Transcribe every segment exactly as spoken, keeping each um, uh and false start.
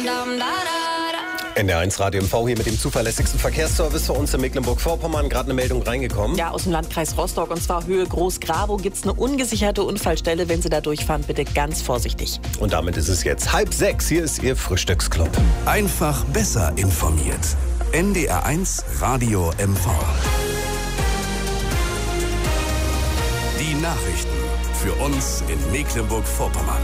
N D R eins Radio M V hier mit dem zuverlässigsten Verkehrsservice für uns in Mecklenburg-Vorpommern. Gerade eine Meldung reingekommen. Ja, aus dem Landkreis Rostock, und zwar Höhe Groß-Grabow, gibt es eine ungesicherte Unfallstelle. Wenn Sie da durchfahren, bitte ganz vorsichtig. Und damit ist es jetzt halb sechs. Hier ist Ihr Frühstücksclub. Einfach besser informiert. N D R eins Radio M V. Die Nachrichten für uns in Mecklenburg-Vorpommern.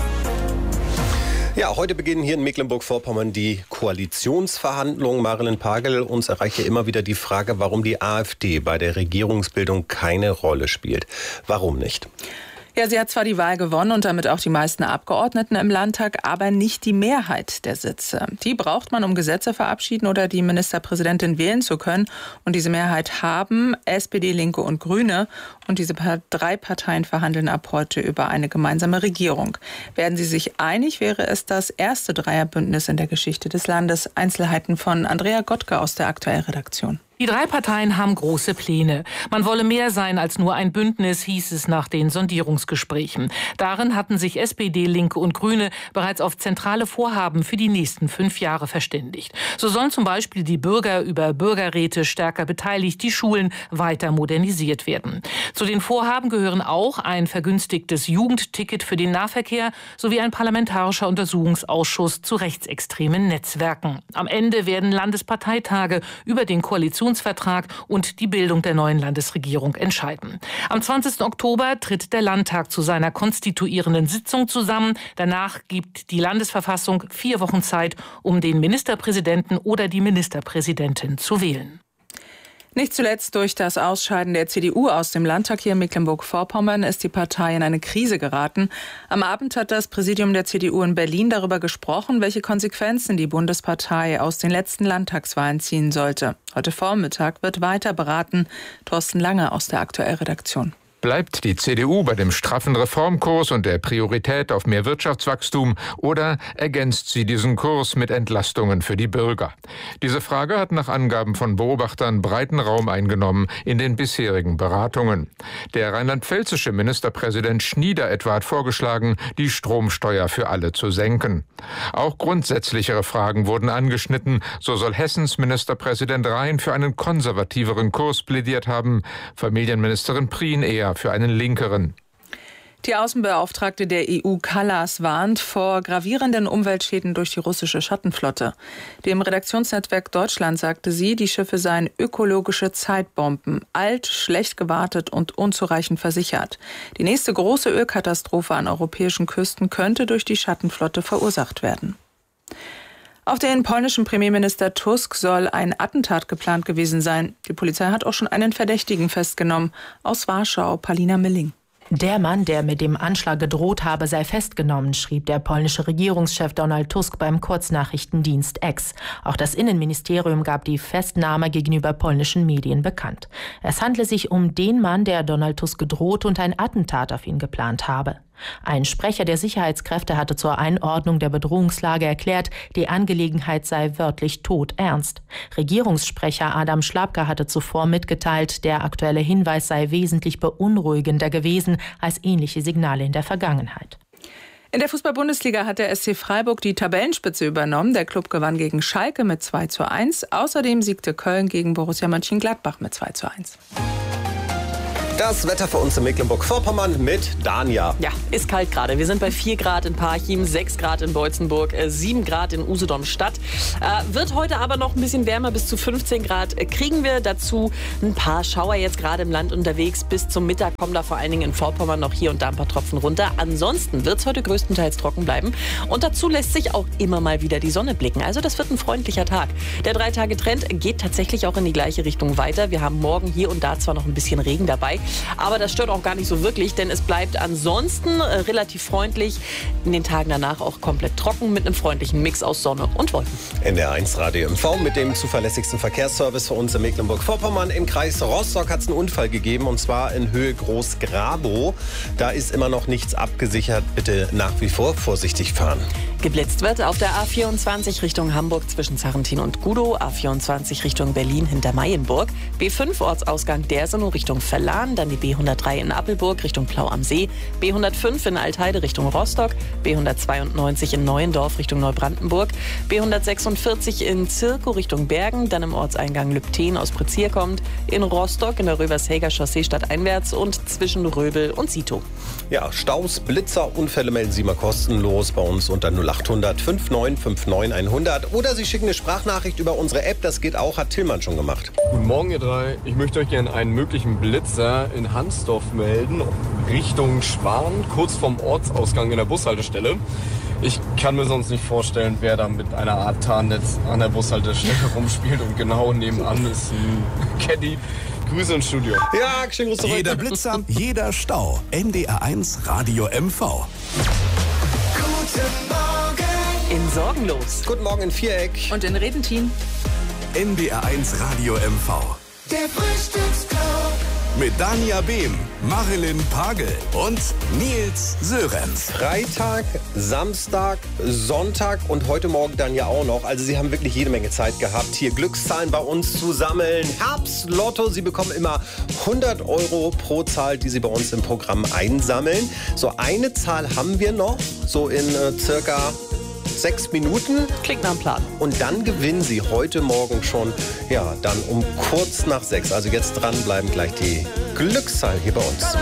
Ja, heute beginnen hier in Mecklenburg-Vorpommern die Koalitionsverhandlungen. Marilyn Pagel, uns erreicht ja immer wieder die Frage, warum die AfD bei der Regierungsbildung keine Rolle spielt. Warum nicht? Ja, sie hat zwar die Wahl gewonnen und damit auch die meisten Abgeordneten im Landtag, aber nicht die Mehrheit der Sitze. Die braucht man, um Gesetze verabschieden oder die Ministerpräsidentin wählen zu können. Und diese Mehrheit haben S P D, Linke und Grüne. Und diese drei Parteien verhandeln ab heute über eine gemeinsame Regierung. Werden sie sich einig, wäre es das erste Dreierbündnis in der Geschichte des Landes. Einzelheiten von Andrea Gottke aus der Aktuellredaktion. Die drei Parteien haben große Pläne. Man wolle mehr sein als nur ein Bündnis, hieß es nach den Sondierungsgesprächen. Darin hatten sich S P D, Linke und Grüne bereits auf zentrale Vorhaben für die nächsten fünf Jahre verständigt. So sollen zum Beispiel die Bürger über Bürgerräte stärker beteiligt, die Schulen weiter modernisiert werden. Zu den Vorhaben gehören auch ein vergünstigtes Jugendticket für den Nahverkehr sowie ein parlamentarischer Untersuchungsausschuss zu rechtsextremen Netzwerken. Am Ende werden Landesparteitage über den Koalitionsvertrag und die Bildung der neuen Landesregierung entscheiden. Am zwanzigsten Oktober tritt der Landtag zu seiner konstituierenden Sitzung zusammen. Danach gibt die Landesverfassung vier Wochen Zeit, um den Ministerpräsidenten oder die Ministerpräsidentin zu wählen. Nicht zuletzt durch das Ausscheiden der C D U aus dem Landtag hier in Mecklenburg-Vorpommern ist die Partei in eine Krise geraten. Am Abend hat das Präsidium der C D U in Berlin darüber gesprochen, welche Konsequenzen die Bundespartei aus den letzten Landtagswahlen ziehen sollte. Heute Vormittag wird weiter beraten. Thorsten Lange aus der Aktuellredaktion. Bleibt die C D U bei dem straffen Reformkurs und der Priorität auf mehr Wirtschaftswachstum oder ergänzt sie diesen Kurs mit Entlastungen für die Bürger? Diese Frage hat nach Angaben von Beobachtern breiten Raum eingenommen in den bisherigen Beratungen. Der rheinland-pfälzische Ministerpräsident Schnieder etwa hat vorgeschlagen, die Stromsteuer für alle zu senken. Auch grundsätzlichere Fragen wurden angeschnitten. So soll Hessens Ministerpräsident Rhein für einen konservativeren Kurs plädiert haben, Familienministerin Prien eher für einen linkeren. Die Außenbeauftragte der E U Kallas warnt vor gravierenden Umweltschäden durch die russische Schattenflotte. Dem Redaktionsnetzwerk Deutschland sagte sie, die Schiffe seien ökologische Zeitbomben, alt, schlecht gewartet und unzureichend versichert. Die nächste große Ölkatastrophe an europäischen Küsten könnte durch die Schattenflotte verursacht werden. Auf den polnischen Premierminister Tusk soll ein Attentat geplant gewesen sein. Die Polizei hat auch schon einen Verdächtigen festgenommen. Aus Warschau, Palina Milling. Der Mann, der mit dem Anschlag gedroht habe, sei festgenommen, schrieb der polnische Regierungschef Donald Tusk beim Kurznachrichtendienst X. Auch das Innenministerium gab die Festnahme gegenüber polnischen Medien bekannt. Es handle sich um den Mann, der Donald Tusk gedroht und ein Attentat auf ihn geplant habe. Ein Sprecher der Sicherheitskräfte hatte zur Einordnung der Bedrohungslage erklärt, die Angelegenheit sei wörtlich todernst. Regierungssprecher Adam Schlapka hatte zuvor mitgeteilt, der aktuelle Hinweis sei wesentlich beunruhigender gewesen als ähnliche Signale in der Vergangenheit. In der Fußball-Bundesliga hat der S C Freiburg die Tabellenspitze übernommen. Der Klub gewann gegen Schalke mit zwei zu eins. Außerdem siegte Köln gegen Borussia Mönchengladbach mit zwei zu eins. Das Wetter für uns in Mecklenburg-Vorpommern mit Dania. Ja, ist kalt gerade. Wir sind bei vier Grad in Parchim, sechs Grad in Beutzenburg, sieben Grad in Usedom-Stadt. Äh, wird heute aber noch ein bisschen wärmer, bis zu fünfzehn Grad kriegen wir. Dazu ein paar Schauer jetzt gerade im Land unterwegs. Bis zum Mittag kommen da vor allen Dingen in Vorpommern noch hier und da ein paar Tropfen runter. Ansonsten wird es heute größtenteils trocken bleiben. Und dazu lässt sich auch immer mal wieder die Sonne blicken. Also das wird ein freundlicher Tag. Der Drei-Tage-Trend geht tatsächlich auch in die gleiche Richtung weiter. Wir haben morgen hier und da zwar noch ein bisschen Regen dabei, aber das stört auch gar nicht so wirklich, denn es bleibt ansonsten äh, relativ freundlich. In den Tagen danach auch komplett trocken mit einem freundlichen Mix aus Sonne und Wolken. N D R eins Radio M V mit dem zuverlässigsten Verkehrsservice für uns in Mecklenburg-Vorpommern. Im Kreis Rostock hat es einen Unfall gegeben, und zwar in Höhe Groß-Grabow. Da ist immer noch nichts abgesichert. Bitte nach wie vor vorsichtig fahren. Geblitzt wird auf der A vierundzwanzig Richtung Hamburg zwischen Sarrentin und Gudow, A vierundzwanzig Richtung Berlin hinter Mayenburg, B fünf Ortsausgang Dersenow Richtung Verlan, dann die B hundertdrei in Appelburg Richtung Plau am See, B hundertfünf in Altheide Richtung Rostock, B hundertzweiundneunzig in Neuendorf Richtung Neubrandenburg, B hundertsechsundvierzig in Zirkow Richtung Bergen, dann im Ortseingang Lübten aus Prezier kommt, in Rostock in der Rövershäger Chaussee stadteinwärts und zwischen Röbel und Sito. Ja, Staus, Blitzer, Unfälle melden Sie mal kostenlos bei uns unter null acht hundert fünfundneunzig neunundfünfzig hundert oder Sie schicken eine Sprachnachricht über unsere App, das geht auch, hat Tillmann schon gemacht. Guten Morgen ihr drei, ich möchte euch gerne einen möglichen Blitzer in Hansdorf melden, Richtung Schwan, kurz vorm Ortsausgang in der Bushaltestelle. Ich kann mir sonst nicht vorstellen, wer da mit einer Art Tarnnetz an der Bushaltestelle rumspielt und genau nebenan ist ein Caddy. Grüße ins Studio. Ja, schönen Gruß zurück. Jeder Blitzer, jeder Stau. N D R eins Radio M V. Guten Morgen in Sorgenlos. Guten Morgen in Viereck. Und in Redentin. N D R eins Radio M V. Der Frühstücksclub. Mit Dania Behm, Marilyn Pagel und Nils Sörenz. Freitag, Samstag, Sonntag und heute Morgen dann ja auch noch. Also Sie haben wirklich jede Menge Zeit gehabt, hier Glückszahlen bei uns zu sammeln. Herbstlotto, Sie bekommen immer hundert Euro pro Zahl, die Sie bei uns im Programm einsammeln. So eine Zahl haben wir noch, so in äh, circa sechs Minuten. Klingt nach einem Plan. Und dann gewinnen Sie heute Morgen schon, ja, dann um kurz nach sechs. Also jetzt dranbleiben, gleich die Glückszahl hier bei uns.